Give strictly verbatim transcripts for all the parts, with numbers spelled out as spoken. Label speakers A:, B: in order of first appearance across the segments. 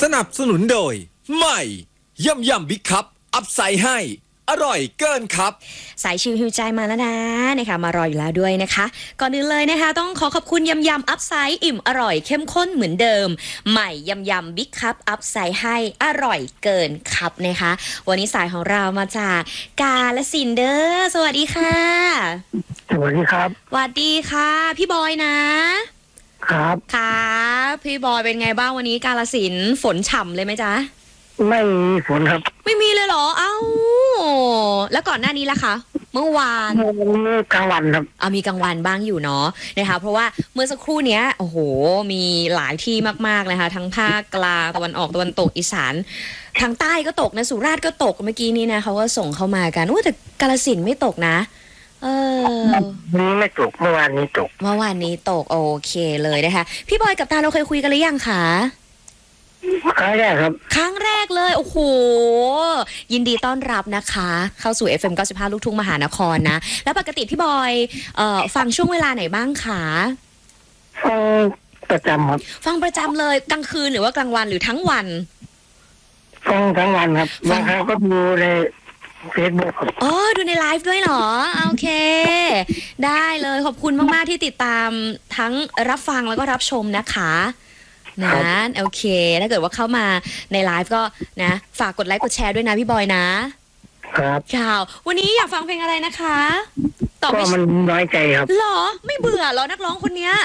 A: สนับสนุนโดยใหม่ยำยำบิ๊กคัพอัพไซด์ให้อร่อยเกินครับ
B: สายชิวหิวใจมาแล้วนะนะคะมารออยู่แล้วด้วยนะคะก่อนอื่นเลยนะคะต้องขอขอบคุณยำยำอัพไซด์อิ่มอร่อยเข้มข้นเหมือนเดิมใหม่ยำยำบิ๊กคัพอัพไซด์ให้อร่อยเกินครับนะคะวันนี้สายของเรามาจากกาฬสินธุ์เด้อสวัสดีค่ะ
C: สวัสดีครับ
B: สวัสดีค่ะพี่บอยนะครับครับพี่บอยเป็นไงบ้างวันนี้กาฬสินธุ์ฝนฉ่ำเลยไหมจ๊ะ
C: ไม่มีฝนครับ
B: ไม่มีเลยเหรอเอ้าแล้วก่อนหน้านี้ล่ะคะเมื่อวาน
C: มีกลางวันครับ
B: อ่ามีกลางวันบ้างอยู่เนาะนะคะเพราะว่าเมื่อสักครู่เนี้ยโอ้โหมีหลายที่มากๆเลยค่ะทั้งภาคกลางตะวันออกตะวันตกอีสานทางใต้ก็ตกนะสุราษฎร์ก็ตกเมื่อกี้นี้นะเขาก็ส่งเข้ามากันว่าแต่กาฬสินธุ์ไม่ตกนะเออ
C: นี้ไม่ตกเมื่อวานนี้ตก
B: เมื่อวานนี้ตกโอเคเลยนะคะพี่บอยกับตาเราเคยคุยกันหรือยังคะ
C: ครั้งแรกครับ
B: ครั้งแรกเลยโอ้โหยินดีต้อนรับนะคะเข้าสู่ เอฟ เอ็ม เก้าสิบห้าลูกทุ่งมหานครนะแล้วปกติพี่บอยเอ่อฟังช่วงเวลาไหนบ้างคะ
C: ฟังประจำครับ
B: ฟังประจำเลยกลางคืนหรือว่ากลางวันหรือทั้งวัน
C: ฟังทั้งวันครับบางครั้งก็ดูในเฟซบุ๊กครับ
B: อ๋อดูในไลฟ์ด้วยเหรอโอเคได้เลยขอบคุณมากๆที่ติดตามทั้งรับฟังแล้วก็รับชมนะคะนะโอเคถ้าเกิดว่าเข้ามาในไลฟ์ก็นะฝากกดไลค์กดแชร์ด้วยนะพี่บอยนะครับข่าววันนี้อยากฟังเพลงอะไรนะคะ
C: ตอบก็มันน้อยใจครับ
B: หรอไม่เบื่อหรอนักร้องคนเนี้ย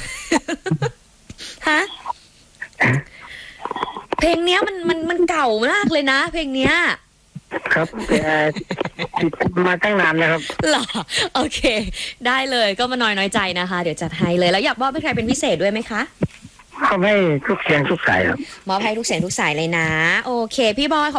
B: ฮะเพลงเนี้ยมันมันมันเก่ามากเลยนะเพลงเนี้ย
C: ครับแต่ติดมาตั้งนานแล้วครับ
B: หรอโอเคได้เลยก็มาน้อยน้อยใจนะคะเดี๋ยวจัดให้เลยแล้วอยากมอบให้ใครเป็นพิเศษด้วยไหมคะ
C: มอบให้ทุกเสียงทุกสายครับ
B: มอบให้ทุกเสียงทุกสายเลยนะโอเคพี่บอย